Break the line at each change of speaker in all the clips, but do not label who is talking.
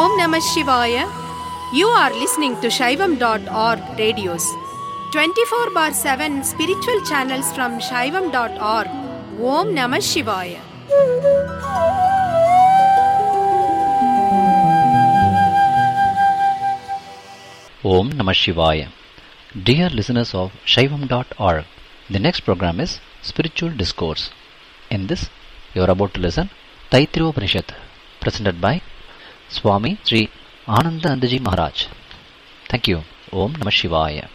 Om Namah Shivaya. You are listening to Shaivam.org radios. 24/7 spiritual channels from Shaivam.org. Om Namah Shivaya.
Om Namah Shivaya. Dear listeners of Shaivam.org, the next program is Spiritual Discourse. In this, you are about to listen Taittiriya Upanishad, presented by Swami Sri Anandanandaji Maharaj. Thank you. Om Namah Shivaya.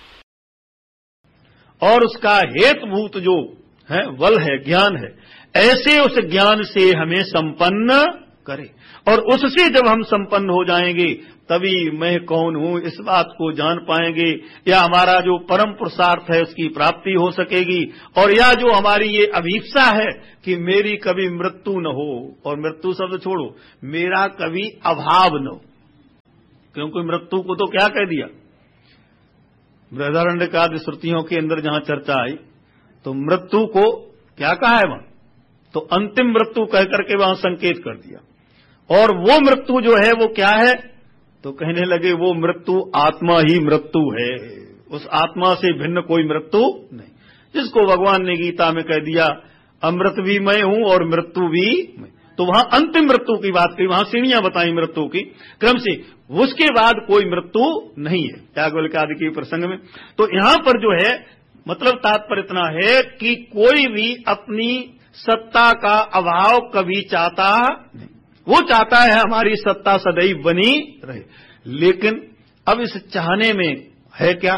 और उसका हेतुभूत जो है बल है, ज्ञान है, ऐसे उस ज्ञान से हमें संपन्न करे। और उससे जब हम संपन्न हो जाएंगे तभी मैं कौन हूं इस बात को जान पाएंगे, या हमारा जो परम पुरुषार्थ है उसकी प्राप्ति हो सकेगी। और या जो हमारी ये अभीप्सा है कि मेरी कभी मृत्यु न हो, और मृत्यु शब्द छोड़ो, मेरा कभी अभाव न हो, क्योंकि मृत्यु को तो क्या कह दिया, बृहदारण्यकादि श्रुतियों के अंदर जहां चर्चा आई तो मृत्यु को क्या कहा है वहां, तो अंतिम मृत्यु कह करके वहां संकेत कर दिया। और वो मृत्यु जो है वो क्या है, तो कहने लगे वो मृत्यु आत्मा ही मृत्यु है, उस आत्मा से भिन्न कोई मृत्यु नहीं, जिसको भगवान ने गीता में कह दिया अमृत भी मैं हूं और मृत्यु भी मैं। तो वहां अंतिम मृत्यु की बात की, वहां सीढ़ियां बताई मृत्यु की क्रम से, उसके बाद कोई मृत्यु नहीं है याज्ञवल्क्य आदि के प्रसंग में। तो यहां पर जो है मतलब तात्पर्य इतना है कि कोई भी अपनी सत्ता का अभाव कभी चाहता नहीं, वो चाहता है हमारी सत्ता सदैव बनी रहे। लेकिन अब इस चाहने में है क्या,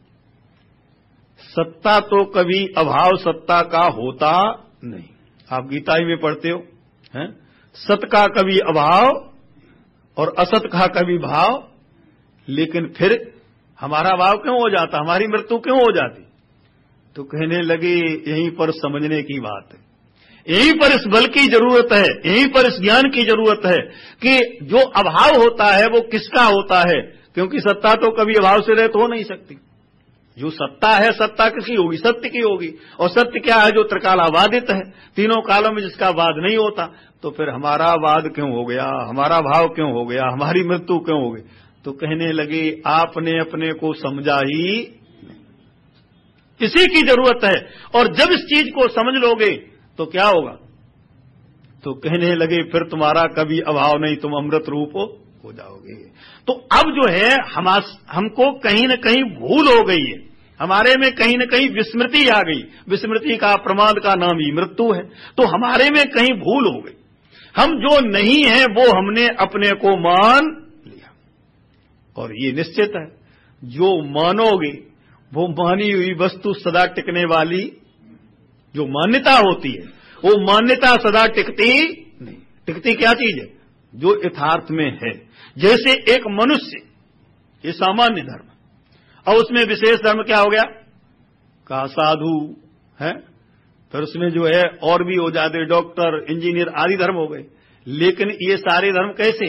सत्ता तो कभी अभाव सत्ता का होता नहीं। आप गीता ही में पढ़ते हो, हैं? सत का कभी अभाव और असत का कभी भाव, लेकिन फिर हमारा भाव क्यों हो जाता, हमारी मृत्यु क्यों हो जाती। तो कहने लगे यहीं पर समझने की बात है, यहीं पर इस बल की जरूरत है, यहीं पर इस ज्ञान की जरूरत है कि जो अभाव होता है वो किसका होता है, क्योंकि सत्ता तो कभी अभाव से रहित हो नहीं सकती। जो सत्ता है सत्ता किसकी होगी, सत्य की होगी। और सत्य क्या है, जो त्रिकालाबादित है, तीनों कालों में जिसका वाद नहीं होता। तो फिर हमारा वाद क्यों हो गया, हमारा भाव क्यों हो गया, हमारी मृत्यु क्यों हो गई। तो कहने लगे आपने अपने को समझा ही नहीं, इसी की जरूरत है। और जब इस चीज को समझ लोगे तो क्या होगा, तो कहने लगे फिर तुम्हारा कभी अभाव नहीं, तुम अमृत रूप हो जाओगे। तो अब जो है हमको कहीं न कहीं भूल हो गई है, हमारे में कहीं न कहीं विस्मृति आ गई। विस्मृति का प्रमाद का नाम ही मृत्यु है। तो हमारे में कहीं भूल हो गई, हम जो नहीं है वो हमने अपने को मान लिया। और ये निश्चित है जो मानोगे वो मानी हुई वस्तु सदा टिकने वाली जो मान्यता होती है वो मान्यता सदा टिकती नहीं। टिकती क्या चीज है, जो यथार्थ में है। जैसे एक मनुष्य, ये सामान्य धर्म, और उसमें विशेष धर्म क्या हो गया, कहा साधु है, फिर उसमें जो है और भी हो जाते डॉक्टर इंजीनियर आदि धर्म हो गए। लेकिन ये सारे धर्म कैसे,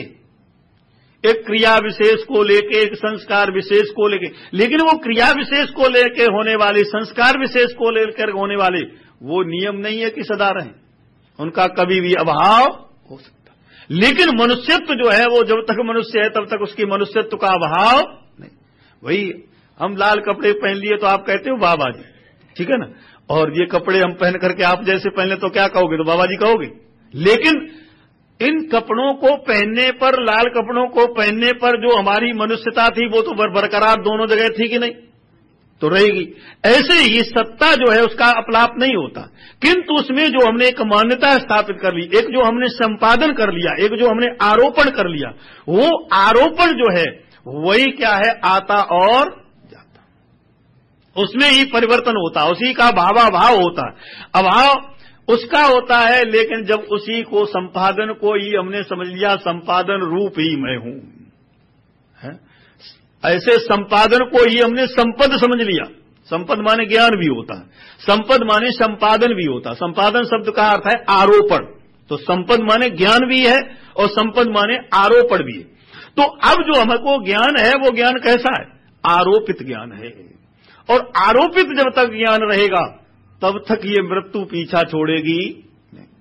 एक क्रिया विशेष को लेके, एक संस्कार विशेष को लेके, लेकिन वो क्रिया विशेष को लेके होने वाले, संस्कार विशेष को लेकर होने वाले वो नियम नहीं है कि सदा रहें, उनका कभी भी अभाव हो सकता। लेकिन मनुष्यत्व जो है वो जब तक मनुष्य है तब तक उसकी मनुष्यत्व का अभाव नहीं। वही हम लाल कपड़े पहन लिए तो आप कहते हो बाबा जी, ठीक है ना, और ये कपड़े हम पहन करके आप जैसे पहन ले तो क्या कहोगे, तो बाबा जी कहोगे। लेकिन इन कपड़ों को पहनने पर, लाल कपड़ों को पहनने पर जो हमारी मनुष्यता थी वो तो बरकरार दोनों जगह थी कि नहीं, तो रहेगी। ऐसे ही सत्ता जो है उसका अपलाप नहीं होता, किंतु उसमें जो हमने एक मान्यता स्थापित कर ली, एक जो हमने संपादन कर लिया, एक जो हमने आरोपण कर लिया, वो आरोपण जो है वही क्या है, आता और जाता, उसमें ही परिवर्तन होता, उसी का भावाभाव होता। अभाव उसका होता है, लेकिन जब उसी को संपादन को ही हमने समझ लिया, संपादन रूप ही मैं हूं, है? ऐसे संपादन को ही हमने संपद समझ लिया। संपद माने ज्ञान भी होता है, संपद माने संपादन भी होता है। संपादन शब्द का अर्थ है आरोपण, तो संपद माने ज्ञान भी है और संपद माने आरोपण भी है। तो अब जो हमको ज्ञान है वो ज्ञान कैसा है, आरोपित ज्ञान है। और आरोपित जब तक ज्ञान रहेगा तब तक ये मृत्यु पीछा छोड़ेगी नहीं।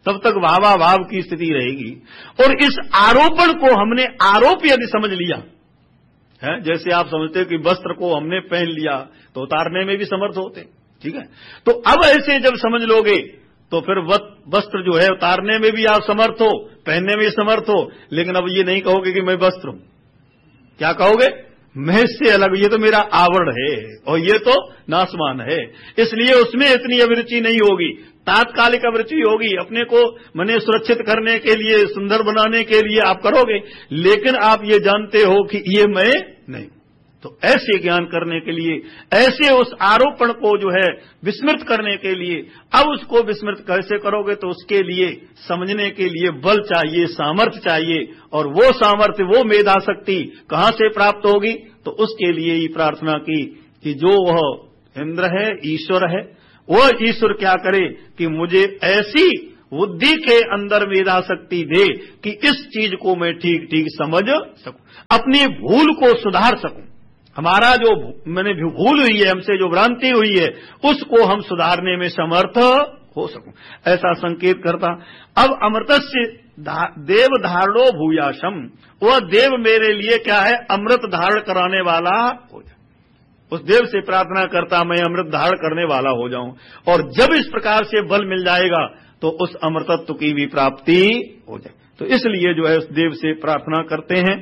तब तक भावाभाव की स्थिति रहेगी। और इस आरोपण को हमने आरोप यदि समझ लिया है, जैसे आप समझते हो कि वस्त्र को हमने पहन लिया तो उतारने में भी समर्थ होते, ठीक है, तो अब ऐसे जब समझ लोगे तो फिर वस्त्र जो है उतारने में भी आप समर्थ हो, पहनने में भी समर्थ हो, लेकिन अब ये नहीं कहोगे कि मैं वस्त्र हूं। क्या कहोगे? मैं इससे अलग, ये तो मेरा आवरण है और ये तो नासमान है, इसलिए उसमें इतनी अभिरुचि नहीं होगी, तात्कालिक अभिरुचि होगी। अपने को मने सुरक्षित करने के लिए, सुंदर बनाने के लिए आप करोगे, लेकिन आप ये जानते हो कि ये मैं नहीं। तो ऐसे ज्ञान करने के लिए, ऐसे उस आरोपण को जो है विस्मृत करने के लिए, अब उसको विस्मृत कैसे करोगे? तो उसके लिए समझने के लिए बल चाहिए, सामर्थ्य चाहिए, और वो सामर्थ्य, वो मेधा शक्ति कहां से प्राप्त होगी? तो उसके लिए ही प्रार्थना की कि जो वह इंद्र है, ईश्वर है, वह ईश्वर क्या करे कि मुझे ऐसी बुद्धि के अंदर मेधा शक्ति दे कि इस चीज को मैं ठीक ठीक समझ सकूं, अपनी भूल को सुधार सकूं। हमारा जो मैंने भूल हुई है, हमसे जो भ्रांति हुई है, उसको हम सुधारने में समर्थ हो सकूं, ऐसा संकेत करता। अब अमृतस्य देव धारणो भूयाशम, वह देव मेरे लिए क्या है? अमृत धारण कराने वाला हो जाए। उस देव से प्रार्थना करता मैं अमृत धारण करने वाला हो जाऊं, और जब इस प्रकार से बल मिल जाएगा तो उस अमृतत्व की भी प्राप्ति हो जाए। तो इसलिए जो है उस देव से प्रार्थना करते हैं।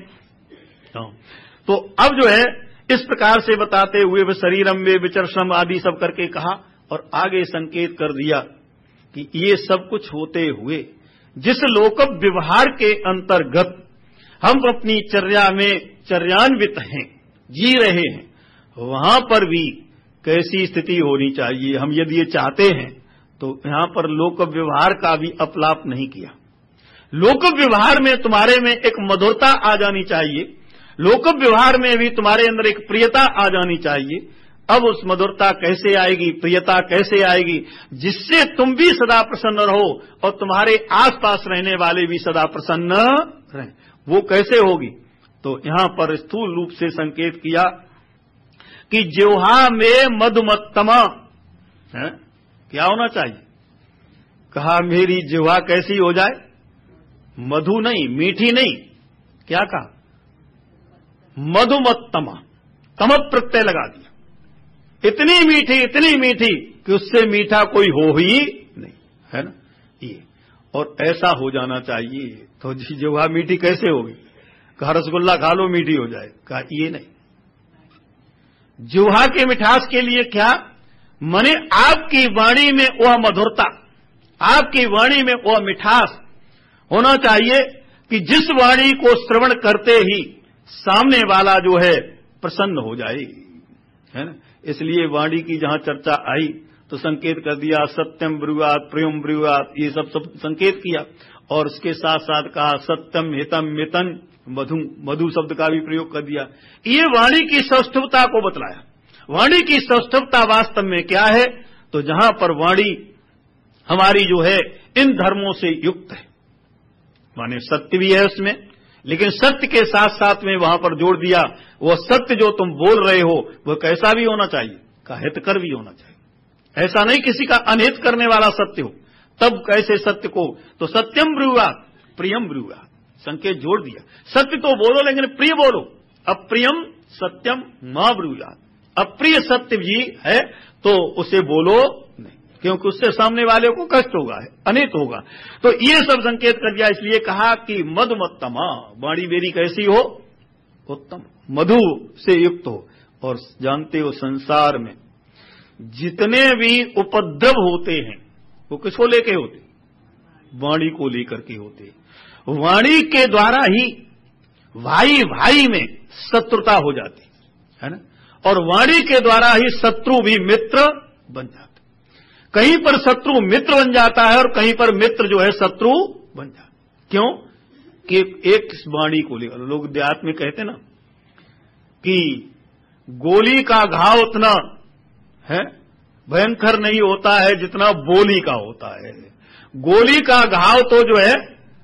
तो अब जो है इस प्रकार से बताते हुए वह शरीरम वे विचर्षम आदि सब करके कहा, और आगे संकेत कर दिया कि ये सब कुछ होते हुए जिस लोक व्यवहार के अंतर्गत हम अपनी चर्या में चर्यान्वित हैं, जी रहे हैं, वहां पर भी कैसी स्थिति होनी चाहिए। हम यदि ये चाहते हैं तो यहां पर लोक व्यवहार का भी अपलाप नहीं किया। लोक व्यवहार में तुम्हारे में एक मधुरता आ जानी चाहिए, लोक व्यवहार में भी तुम्हारे अंदर एक प्रियता आ जानी चाहिए। अब उस मधुरता कैसे आएगी, प्रियता कैसे आएगी? जिससे तुम भी सदा प्रसन्न रहो और तुम्हारे आसपास रहने वाले भी सदा प्रसन्न रहें। वो कैसे होगी? तो यहां पर स्थूल रूप से संकेत किया कि जिह्वा में मधुमत्तमा है, क्या होना चाहिए? कहा मेरी जिह्वा कैसी हो जाए? मधु नहीं, मीठी नहीं, क्या कहा? मधुमत्तमा, तम प्रत्यय लगा दिया। इतनी मीठी कि उससे मीठा कोई हो ही नहीं, है ना ये। और ऐसा हो जाना चाहिए। तो जिह्वा मीठी कैसे होगी? कहा रसगुल्ला खा लो मीठी हो जाए, कहा ये नहीं। जिह्वा के मिठास के लिए क्या? माने आपकी वाणी में वह मधुरता, आपकी वाणी में वह मिठास होना चाहिए कि जिस वाणी को श्रवण करते ही सामने वाला जो है प्रसन्न हो जाए, है ना। इसलिए वाणी की जहां चर्चा आई तो संकेत कर दिया सत्यम ब्रुवात, प्रियम ब्रुवात, ये सब संकेत किया। और उसके साथ साथ कहा सत्यम हितम मितन मधु, मधु शब्द का भी प्रयोग कर दिया। ये वाणी की सौष्ठवता को बतलाया। वाणी की सौष्ठवता वास्तव में क्या है? तो जहां पर वाणी हमारी जो है इन धर्मों से युक्त है, माने सत्य भी है उसमें, लेकिन सत्य के साथ साथ में वहां पर जोड़ दिया वह सत्य जो तुम बोल रहे हो वह कैसा भी होना चाहिए? का हितकर भी होना चाहिए। ऐसा नहीं किसी का अनहित करने वाला सत्य हो, तब कैसे सत्य को? तो सत्यम ब्रुवात, प्रियम ब्रुवात, संकेत जोड़ दिया। सत्य तो बोलो लेकिन प्रिय बोलो। अप्रियम सत्यम मां ब्रुवात, अप्रिय सत्य भी है तो उसे बोलो नहीं, क्योंकि उससे सामने वाले को कष्ट होगा, अनित होगा। तो ये सब संकेत कर दिया। इसलिए कहा कि मधुमत्तमा, वाणी मेरी कैसी हो? उत्तम, मधु से युक्त हो। और जानते हो संसार में जितने भी उपद्रव होते हैं वो किसको लेके होते? वाणी को लेकर के होते। वाणी के द्वारा ही भाई भाई में शत्रुता हो जाती है ना, और वाणी के द्वारा ही शत्रु भी मित्र बन जाता। कहीं पर शत्रु मित्र बन जाता है और कहीं पर मित्र जो है शत्रु बन जाता। क्यों? कि एक वाणी को लेकर लोग देहात में कहते ना कि गोली का घाव उतना है भयंकर नहीं होता है जितना बोली का होता है। गोली का घाव तो जो है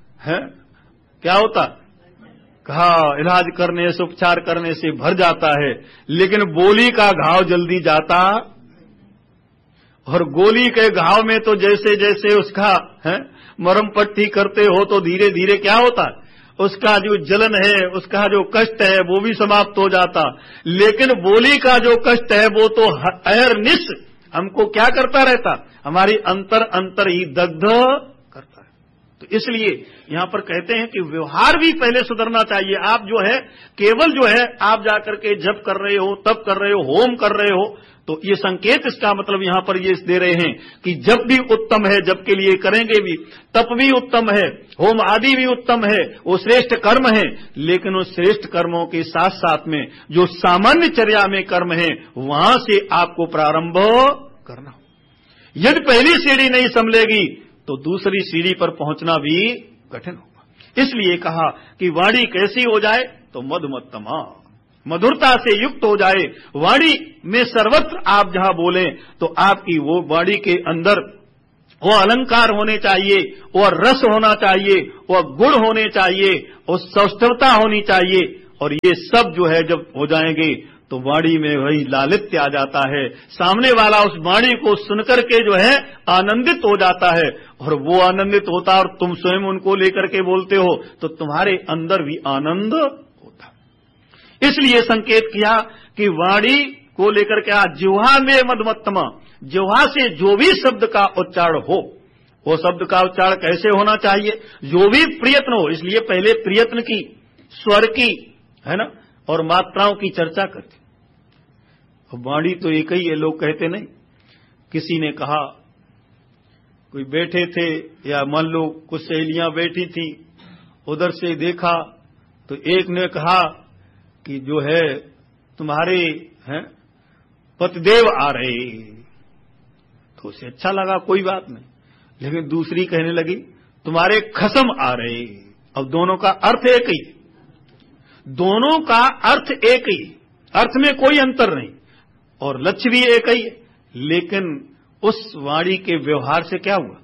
क्या होता? कहा इलाज करने से, उपचार करने से भर जाता है, लेकिन बोली का घाव जल्दी जाता। और गोली के घाव में तो जैसे जैसे उसका मरम पट्टी करते हो तो धीरे धीरे क्या होता है, उसका जो जलन है, उसका जो कष्ट है वो भी समाप्त हो जाता। लेकिन बोली का जो कष्ट है वो तो अहरनिश हमको क्या करता रहता, हमारी अंतर ही दग्ध करता है। तो इसलिए यहां पर कहते हैं कि व्यवहार भी पहले सुधरना चाहिए। आप जो है केवल जो है आप जाकर के जप कर रहे हो, तप कर रहे हो, होम कर रहे हो, तो ये संकेत इसका मतलब यहां पर ये दे रहे हैं कि जप भी उत्तम है, जप के लिए करेंगे भी, तप भी उत्तम है, होम आदि भी उत्तम है, वो श्रेष्ठ कर्म है। लेकिन उस श्रेष्ठ कर्मों के साथ साथ में जो सामान्य चर्या में कर्म है वहां से आपको प्रारंभ करना हो। यदि पहली सीढ़ी नहीं संभलेगी तो दूसरी सीढ़ी पर पहुंचना भी कठिन होगा। इसलिए कहा कि वाणी कैसी हो जाए, तो मधुमत्तमा, मधुरता से युक्त हो जाए। वाणी में सर्वत्र आप जहां बोलें तो आपकी वो वाणी के अंदर वो अलंकार होने चाहिए, वो रस होना चाहिए, वो गुण होने चाहिए, वो सौष्ठवता होनी चाहिए। और ये सब जो है जब हो जाएंगे तो वाणी में वही लालित्य आ जाता है। सामने वाला उस वाणी को सुनकर के जो है आनंदित हो जाता है, और वो आनंदित होता है और तुम स्वयं उनको लेकर के बोलते हो तो तुम्हारे अंदर भी आनंद होता। इसलिए संकेत किया कि वाणी को लेकर के जिह्वा में मधुमत्तमा, जिह्वा से जो भी शब्द का उच्चारण हो, वो शब्द का उच्चारण कैसे होना चाहिए, जो भी प्रयत्न हो। इसलिए पहले प्रयत्न की, स्वर की, है ना, और मात्राओं की चर्चा करते। वाणी तो एक ही है, लोग कहते नहीं। किसी ने कहा, कोई बैठे थे या मान लो कुछ सहेलियां बैठी थी, उधर से देखा तो एक ने कहा कि जो है तुम्हारे हैं पतिदेव आ रहे, तो उसे अच्छा लगा, कोई बात नहीं। लेकिन दूसरी कहने लगी तुम्हारे खसम आ रहे। अब दोनों का अर्थ एक ही, दोनों का अर्थ एक ही, अर्थ में कोई अंतर नहीं और लक्ष्य भी एक ही है। लेकिन उस वाणी के व्यवहार से क्या हुआ,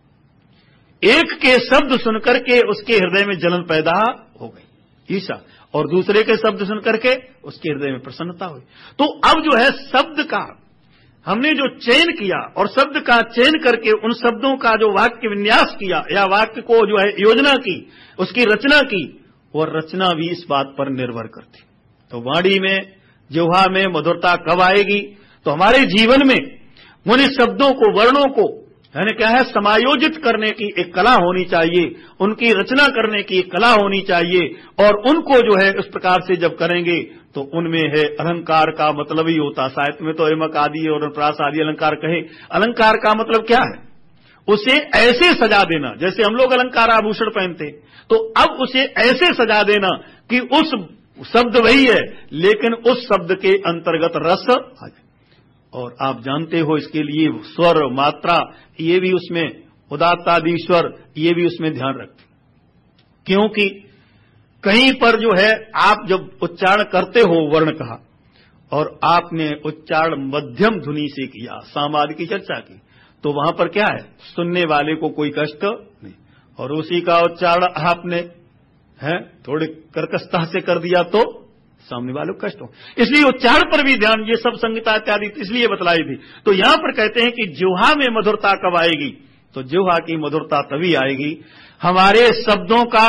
एक के शब्द सुनकर के उसके हृदय में जलन पैदा हो गई, ईर्ष्या, और दूसरे के शब्द सुनकर के उसके हृदय में प्रसन्नता हुई। तो अब जो है शब्द का हमने जो चयन किया और शब्द का चयन करके उन शब्दों का जो वाक्य विन्यास किया या वाक्य को जो है योजना की, उसकी रचना की, और रचना भी इस बात पर निर्भर करती। तो वाणी में, जिह्वा में मधुरता कब आएगी, तो हमारे जीवन में उन शब्दों को, वर्णों को यानी क्या है समायोजित करने की एक कला होनी चाहिए, उनकी रचना करने की एक कला होनी चाहिए। और उनको जो है इस प्रकार से जब करेंगे तो उनमें है अलंकार का मतलब ही होता। साहित्य में तो एमक आदि और प्रास आदि अलंकार कहे। अलंकार का मतलब क्या है, उसे ऐसे सजा देना, जैसे हम लोग अलंकार आभूषण पहनते, तो अब उसे ऐसे सजा देना कि उस शब्द वही है लेकिन उस शब्द के अंतर्गत रस आ जाए। और आप जानते हो इसके लिए स्वर, मात्रा, ये भी उसमें उदात्त आदि स्वर, ये भी उसमें ध्यान रखते, क्योंकि कहीं पर जो है आप जब उच्चारण करते हो वर्ण का और आपने उच्चारण मध्यम ध्वनि से किया, सामाद की चर्चा की, तो वहां पर क्या है, सुनने वाले को कोई कष्ट नहीं। और उसी का उच्चारण आपने है थोड़े कर्कशता से कर दिया तो सामने वाले को कष्ट हो। इसलिए उच्चारण पर भी ध्यान, ये सब संहिता इत्यादि इसलिए बतलाई थी। तो यहां पर कहते हैं कि जिह्वा में मधुरता कब आएगी, तो जिह्वा की मधुरता तभी आएगी हमारे शब्दों का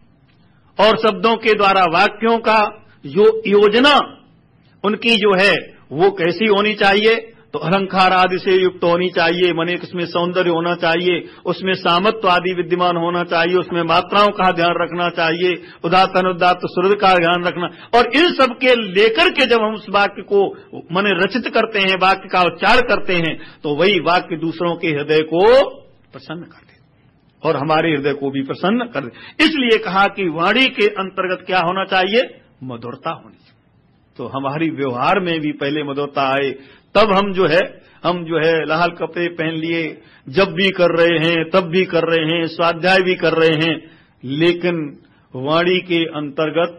और शब्दों के द्वारा वाक्यों का जो योजना उनकी जो है वो कैसी होनी चाहिए, तो अलंकार आदि से युक्त होनी चाहिए, माने उसमें सौंदर्य होना चाहिए, उसमें सामत्व आदि विद्यमान होना चाहिए, उसमें मात्राओं का ध्यान रखना चाहिए, उदात्त अनुदात्त सुहृद का ध्यान रखना। और इन सब के लेकर के जब हम उस वाक्य को माने रचित करते हैं, वाक्य का उच्चारण करते हैं, तो वही वाक्य दूसरों के हृदय को प्रसन्न कर दे और हमारे हृदय को भी प्रसन्न कर दे। इसलिए कहा कि वाणी के अंतर्गत क्या होना चाहिए, मधुरता होनी चाहिए। तो हमारी व्यवहार में भी पहले मधुरता आए, तब हम जो है लाल कपड़े पहन लिए, जब भी कर रहे हैं, तब भी कर रहे हैं, स्वाध्याय भी कर रहे हैं, लेकिन वाणी के अंतर्गत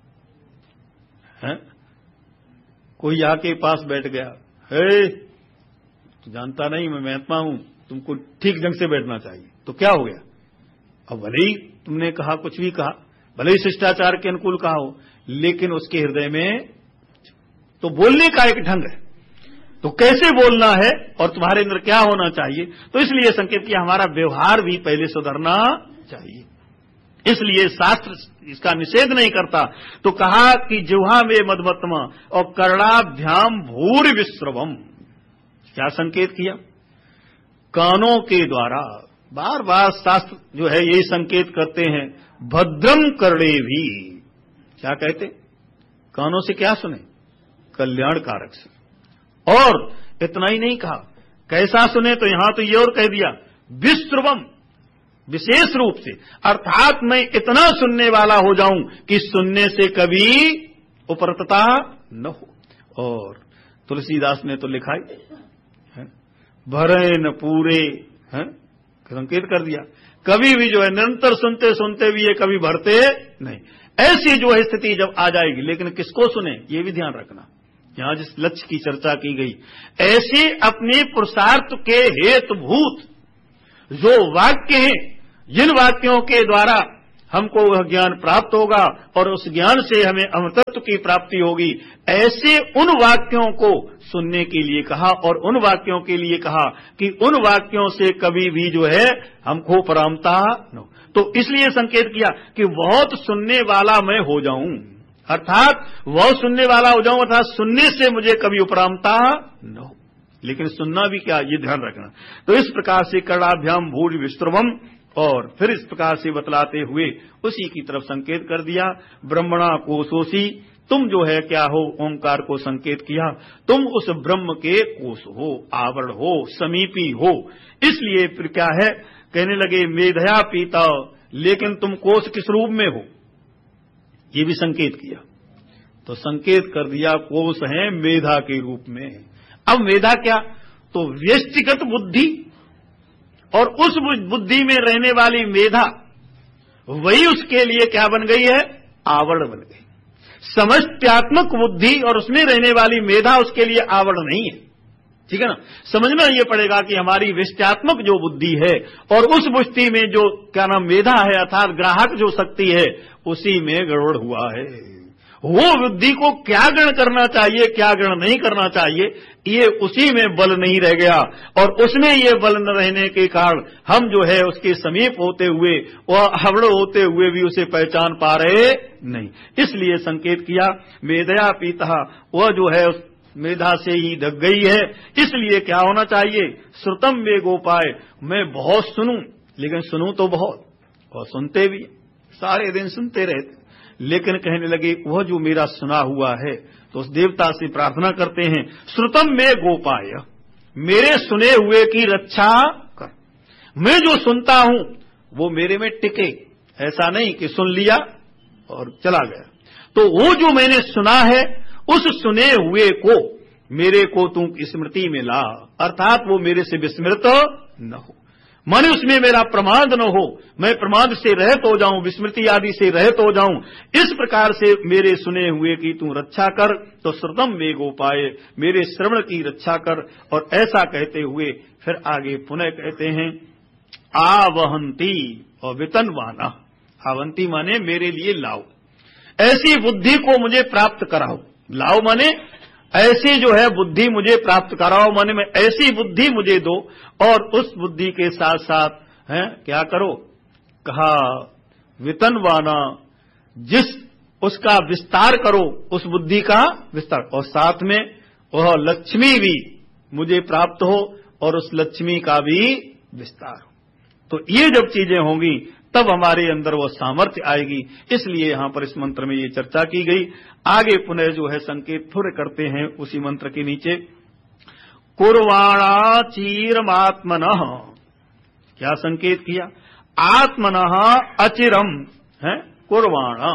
है कोई आके पास बैठ गया, हे तो जानता नहीं मैं महात्मा हूं, तुमको ठीक ढंग से बैठना चाहिए, तो क्या हो गया। अब भले ही तुमने कहा, कुछ भी कहा, भले ही शिष्टाचार के अनुकूल कहा हो, लेकिन उसके हृदय में तो बोलने का एक ढंग है, तो कैसे बोलना है और तुम्हारे अंदर क्या होना चाहिए। तो इसलिए संकेत किया हमारा व्यवहार भी पहले सुधरना चाहिए। इसलिए शास्त्र इसका निषेध नहीं करता। तो कहा कि जिह्वा में मधमत्मा और कर्णाभ्याम भूरि विश्रवम। क्या संकेत किया? कानों के द्वारा बार बार शास्त्र जो है यही संकेत करते हैं, भद्रम कर्णे भी। क्या कहते? कानों से क्या सुने? कल्याण कारक से। और इतना ही नहीं कहा, कैसा सुने? तो यहां तो ये और कह दिया विश्रवम, विशेष रूप से, अर्थात मैं इतना सुनने वाला हो जाऊं कि सुनने से कभी उपरतता न हो। और तुलसीदास ने तो लिखा है भरे न पूरे, संकेत कर दिया, कभी भी जो है निरंतर सुनते सुनते भी ये कभी भरते नहीं। ऐसी जो है स्थिति जब आ जाएगी, लेकिन किसको सुने ये भी ध्यान रखना। यहां जिस लक्ष्य की चर्चा की गई, ऐसे अपने पुरुषार्थ के हेतुभूत जो वाक्य हैं, जिन वाक्यों के द्वारा हमको वह ज्ञान प्राप्त होगा और उस ज्ञान से हमें अमृतत्व की प्राप्ति होगी, ऐसे उन वाक्यों को सुनने के लिए कहा। और उन वाक्यों के लिए कहा कि उन वाक्यों से कभी भी जो है हमको परामता न हो। तो इसलिए संकेत किया कि बहुत सुनने वाला मैं हो जाऊं, अर्थात वह सुनने वाला हो जाऊं, अर्थात सुनने से मुझे कभी उपरामता न हो। लेकिन सुनना भी क्या, ये ध्यान रखना। तो इस प्रकार से कर्णाभ्याम भूरि विश्रवम, और फिर इस प्रकार से बतलाते हुए उसी की तरफ संकेत कर दिया। ब्रह्मणा कोशोसी, तुम जो है क्या हो? ओंकार को संकेत किया, तुम उस ब्रह्म के कोश हो, आवरण हो, समीपी हो। इसलिए फिर क्या है, कहने लगे मेधया पीता, लेकिन तुम कोश किस रूप में हो? ये भी संकेत किया। तो संकेत कर दिया कोश है मेधा के रूप में। अब मेधा क्या? तो व्यष्टिगत बुद्धि, और उस बुद्धि में रहने वाली मेधा वही उसके लिए क्या बन गई है? आवरण बन गई। समष्ट्यात्मक बुद्धि और उसमें रहने वाली मेधा उसके लिए आवरण नहीं है। ठीक है ना? समझना ये पड़ेगा कि हमारी व्यष्ट्यात्मक जो बुद्धि है और उस बुद्धि में जो क्या नाम मेधा है, अर्थात ग्राहक जो शक्ति है, उसी में गड़बड़ हुआ है। वो बुद्धि को क्या ग्रहण करना चाहिए, क्या ग्रहण नहीं करना चाहिए, ये उसी में बल नहीं रह गया। और उसमें ये बल न रहने के कारण हम जो है उसके समीप होते हुए और हवड़ होते हुए भी उसे पहचान पा रहे नहीं। इसलिए संकेत किया मेधया पीता, वह जो है उस मेधा से ही ढक गई है। इसलिए क्या होना चाहिए? श्रुतम वे गोपाय, मैं बहुत सुनूं, लेकिन सुनूं तो बहुत, और सुनते भी सारे दिन सुनते रहते, लेकिन कहने लगे वह जो मेरा सुना हुआ है, तो उस देवता से प्रार्थना करते हैं श्रुतम में गोपाय, मेरे सुने हुए की रक्षा कर। मैं जो सुनता हूं वो मेरे में टिके, ऐसा नहीं कि सुन लिया और चला गया। तो वो जो मैंने सुना है उस सुने हुए को मेरे को तू स्मृति में ला, अर्थात वो मेरे से विस्मृत न हो, माने उसमें मेरा प्रमाद न हो, मैं प्रमाद से रहित हो जाऊं, विस्मृति आदि से रहित हो जाऊं। इस प्रकार से मेरे सुने हुए की तू रक्षा कर। तो श्रुतम में गोपाय, मेरे श्रवण की रक्षा कर। और ऐसा कहते हुए फिर आगे पुनः कहते हैं आवहंती और वितनवाना। आवंती माने मेरे लिए लाओ, ऐसी बुद्धि को मुझे प्राप्त कराओ। लाओ माने ऐसी जो है बुद्धि मुझे प्राप्त कराओ, माने मैं ऐसी बुद्धि मुझे दो। और उस बुद्धि के साथ साथ है क्या करो? कहा वितनवाना, जिस उसका विस्तार करो, उस बुद्धि का विस्तार, और साथ में वह लक्ष्मी भी मुझे प्राप्त हो और उस लक्ष्मी का भी विस्तार हो। तो ये जब चीजें होंगी तब हमारे अंदर वो सामर्थ्य आएगी। इसलिए यहां पर इस मंत्र में ये चर्चा की गई। आगे पुनः जो है संकेत थोड़े करते हैं उसी मंत्र के नीचे, कुर्वाणा चीरमात्मनः। क्या संकेत किया? आत्मनः अचिरम है कुर्वाणा,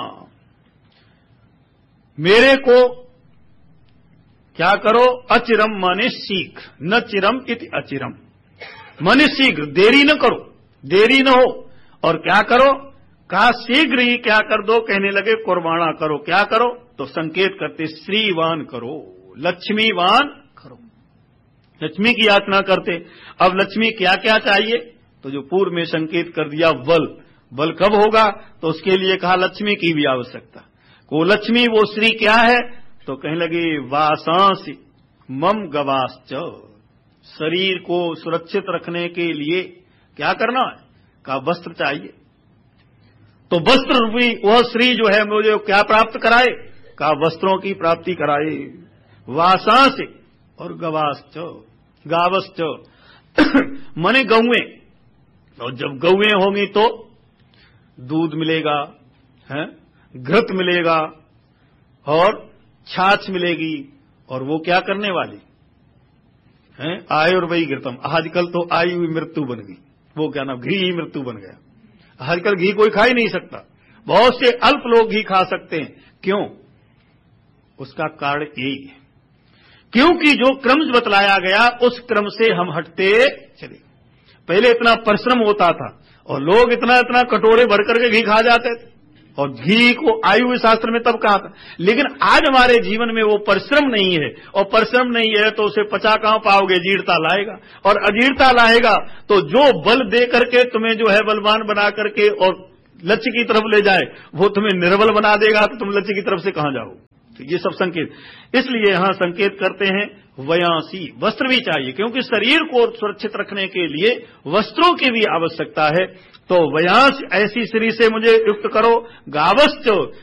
मेरे को क्या करो? अचिरम माने शीघ्र, न चिरम इति अचिरम माने शीघ्र, देरी न करो, देरी न हो। और क्या करो? कहा शीघ्र ही क्या कर दो? कहने लगे कुर्बाना करो। क्या करो? तो संकेत करते श्रीवान करो, लक्ष्मीवान करो, लक्ष्मी की याचना करते। अब लक्ष्मी क्या क्या चाहिए? तो जो पूर्व में संकेत कर दिया बल, बल कब होगा? तो उसके लिए कहा लक्ष्मी की भी आवश्यकता। वो लक्ष्मी वो श्री क्या है? तो कहने लगे वासांसी, मम गवाश्च, शरीर को सुरक्षित रखने के लिए क्या करना है? का वस्त्र चाहिए। तो वस्त्र रूपी वह श्री जो है मुझे क्या प्राप्त कराए? का वस्त्रों की प्राप्ति कराए। वासांस और गवाश्च, गावश्च मने गौएं, और जब गौएं होंगी तो दूध मिलेगा, है घृत मिलेगा और छाछ मिलेगी, और वो क्या करने वाली है? आयुर्वयी घृतम। आजकल तो आयु हुई मृत्यु बन गई, वो क्या नाम, घी ही मृत्यु बन गया। आजकल घी कोई खा ही नहीं सकता, बहुत से अल्प लोग घी खा सकते हैं। क्यों? उसका कारण यही है, क्योंकि जो क्रम बतलाया गया उस क्रम से हम हटते चले। पहले इतना परिश्रम होता था और लोग इतना इतना कटोरे भर करके घी खा जाते थे, और घी को आयु शास्त्र में तब कहा था। लेकिन आज हमारे जीवन में वो परिश्रम नहीं है, और परिश्रम नहीं है तो उसे पचा कहां पाओगे? जीर्णता लाएगा, और अजीर्णता लाएगा तो जो बल दे करके तुम्हें जो है बलवान बना करके और लक्ष्य की तरफ ले जाए, वो तुम्हें निर्बल बना देगा, तो तुम लक्ष्य की तरफ से कहां जाओ? तो ये सब संकेत, इसलिए यहां संकेत करते हैं वयांसी, वस्त्र भी चाहिए, क्योंकि शरीर को सुरक्षित रखने के लिए वस्त्रों की भी आवश्यकता है। तो वयांस, ऐसी श्री से मुझे युक्त करो। गावश्च,